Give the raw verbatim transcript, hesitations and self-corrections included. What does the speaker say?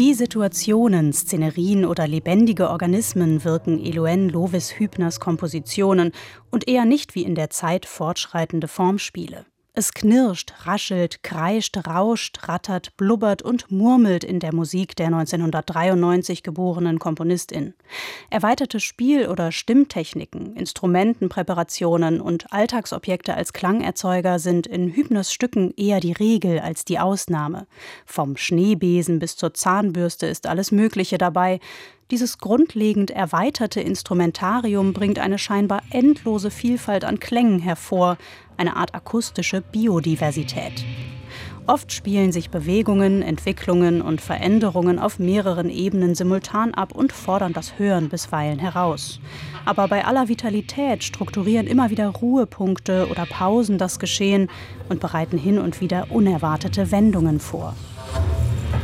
Wie Situationen, Szenerien oder lebendige Organismen wirken Eloine Lovis-Hübners Kompositionen und eher nicht wie in der Zeit fortschreitende Formspiele. Es knirscht, raschelt, kreischt, rauscht, rattert, blubbert und murmelt in der Musik der neunzehnhundertdreiundneunzig geborenen Komponistin. Erweiterte Spiel- oder Stimmtechniken, Instrumentenpräparationen und Alltagsobjekte als Klangerzeuger sind in Hübners Stücken eher die Regel als die Ausnahme. Vom Schneebesen bis zur Zahnbürste ist alles Mögliche dabei. Dieses grundlegend erweiterte Instrumentarium bringt eine scheinbar endlose Vielfalt an Klängen hervor, eine Art akustische Biodiversität. Oft spielen sich Bewegungen, Entwicklungen und Veränderungen auf mehreren Ebenen simultan ab und fordern das Hören bisweilen heraus. Aber bei aller Vitalität strukturieren immer wieder Ruhepunkte oder Pausen das Geschehen und bereiten hin und wieder unerwartete Wendungen vor.